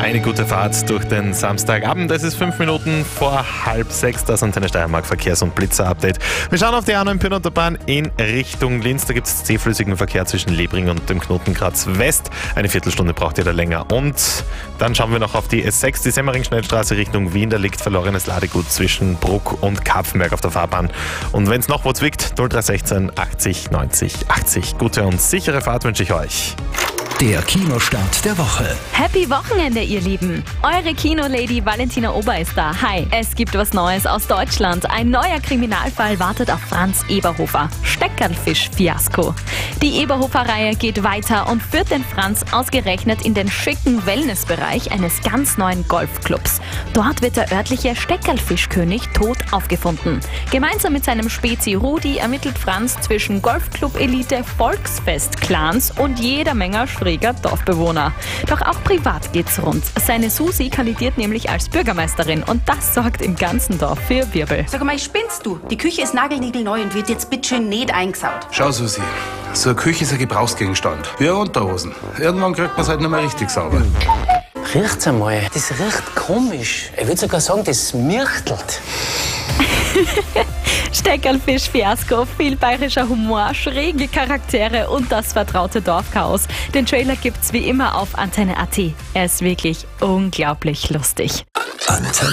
eine gute Fahrt durch den Samstagabend. Es ist 5 Minuten vor 5:30, das Antenne Steiermark Verkehrs- und Blitzer-Update. Wir schauen auf die A9 Autobahn in Richtung Linz. Da gibt es zähflüssigen Verkehr zwischen Lebring und dem Knoten Graz West. Eine Viertelstunde braucht ihr da länger. Und dann schauen wir noch auf die S6, die Semmering-Schnellstraße Richtung Wien. Da liegt verlorenes Ladegut zwischen Bruck und Kapfenberg auf der Fahrbahn. Und wenn es noch wo zwickt, 0316 80 90 80. Gute und sichere Fahrt wünsche ich euch. Der Kinostart der Woche. Happy Wochenende, ihr Lieben! Eure Kinolady Valentina Ober ist da. Hi, es gibt was Neues aus Deutschland. Ein neuer Kriminalfall wartet auf Franz Eberhofer. Steckerlfisch-Fiasko. Die Eberhofer-Reihe geht weiter und führt den Franz ausgerechnet in den schicken Wellnessbereich eines ganz neuen Golfclubs. Dort wird der örtliche Steckerlfischkönig tot aufgefunden. Gemeinsam mit seinem Spezi Rudi ermittelt Franz zwischen Golfclub-Elite, Volksfest-Clans und jeder Menge schräger Dorfbewohner. Doch auch privat geht's rund. Seine Susi kandidiert nämlich als Bürgermeisterin und das sorgt im ganzen Dorf für Wirbel. Sag mal, spinnst du? Die Küche ist nagelniegelneu und wird jetzt bitteschön nicht eingesaut. Schau, Susi, so eine Küche ist ein Gebrauchsgegenstand. Wie eine Unterhosen. Irgendwann kriegt man es halt nicht mehr richtig sauber. Riecht's einmal. Das riecht komisch. Ich würde sogar sagen, das mirchtelt. Steckerlfisch-Fiasko, viel bayerischer Humor, schräge Charaktere und das vertraute Dorfchaos. Den Trailer gibt's wie immer auf Antenne.at. Er ist wirklich unglaublich lustig.